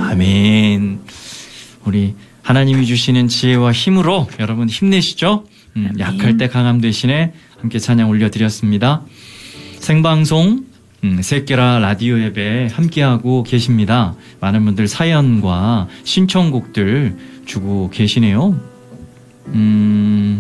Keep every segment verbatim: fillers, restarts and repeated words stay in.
아멘. 우리 하나님이 주시는 지혜와 힘으로 여러분 힘내시죠. 음, 약할 때 강함 대신에 함께 찬양 올려드렸습니다. 생방송 음, 새끼라 라디오 앱에 함께하고 계십니다. 많은 분들 사연과 신청곡들 주고 계시네요. 음,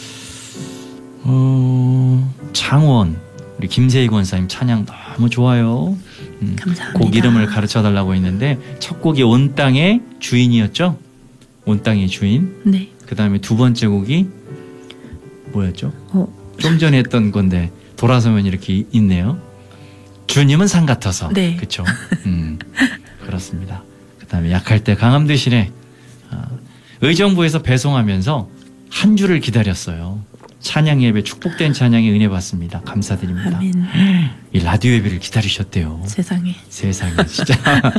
어, 장원 우리 김세희 권사님 찬양 너무 좋아요. 음, 감사합니다. 곡 이름을 가르쳐달라고 했는데 첫 곡이 온 땅의 주인이었죠. 온 땅의 주인. 네. 그 다음에 두 번째 곡이 뭐였죠? 어. 좀 전에 했던 건데 돌아서면 이렇게 있네요. 주님은 산 같아서. 네. 그렇죠. 음, 그렇습니다. 그 다음에 약할 때 강함 대신에 아, 의정부에서 배송하면서 한 주를 기다렸어요. 찬양 예배 축복된 찬양에 은혜 받습니다. 감사드립니다. 아멘. 이 라디오 예배를 기다리셨대요. 세상에. 세상에 진짜.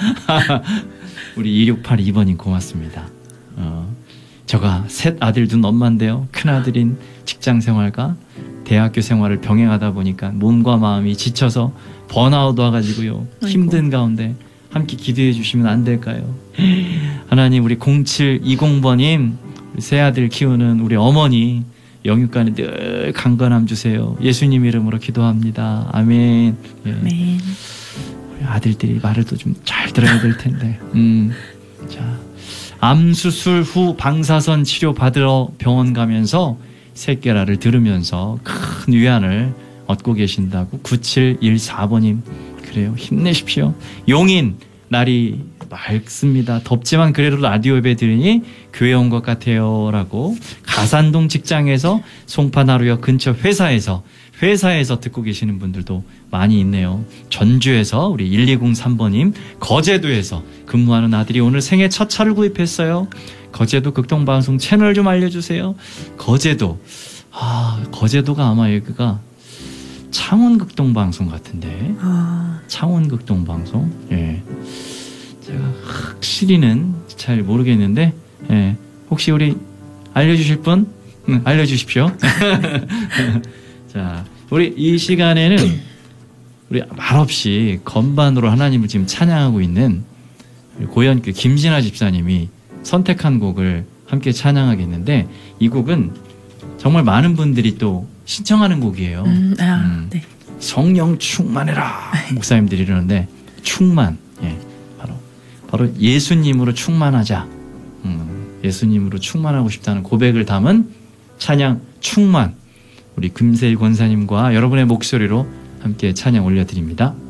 우리 이육팔이 번님 고맙습니다. 어, 저가 셋 아들 둔 엄마인데요. 큰아들인 직장생활과 대학교 생활을 병행하다 보니까 몸과 마음이 지쳐서 번아웃 와가지고요. 힘든 아이고. 가운데 함께 기도해 주시면 안 될까요? 하나님 우리 공칠이공 번님 우리 세 아들 키우는 우리 어머니 영육간에 늘 강건함 주세요. 예수님 이름으로 기도합니다. 아멘. 예. 아멘. 우리 아들들이 말을 또 좀 잘 들어야 될 텐데. 음. 자, 암 수술 후 방사선 치료 받으러 병원 가면서 새끼라를 들으면서 큰 위안을 얻고 계신다고 구칠일사 번님 그래요. 힘내십시오. 용인 날이 맑습니다. 덥지만 그래도 라디오 예배 들으니 교회 온 것 같아요 라고 가산동 직장에서 송파나루역 근처 회사에서 회사에서 듣고 계시는 분들도 많이 있네요. 전주에서 우리 일이공삼 번님 거제도에서 근무하는 아들이 오늘 생애 첫 차를 구입했어요. 거제도 극동방송 채널 좀 알려주세요. 거제도 아 거제도가 아마 여기가 창원 극동방송 같은데 아. 창원 극동방송 예 제가 확실히는 잘 모르겠는데 예 혹시 우리 알려주실 분 응, 알려주십시오. 자 우리 이 시간에는 우리 말없이 건반으로 하나님을 지금 찬양하고 있는 고현교 김진아 집사님이 선택한 곡을 함께 찬양하겠는데 이 곡은 정말 많은 분들이 또 신청하는 곡이에요. 음, 아, 음, 네. 성령 충만해라 목사님들이 이러는데 충만 예, 바로 바로 예수님으로 충만하자. 음, 예수님으로 충만하고 싶다는 고백을 담은 찬양 충만 우리 금세일 권사님과 여러분의 목소리로 함께 찬양 올려드립니다.